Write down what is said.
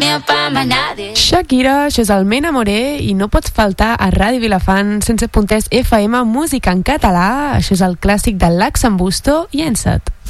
Shakira, això és el Me Enamoré i no pots faltar a Ràdio Vilafant 107.3 FM, música en català. Això és el clàssic de Lax en Busto i Enset.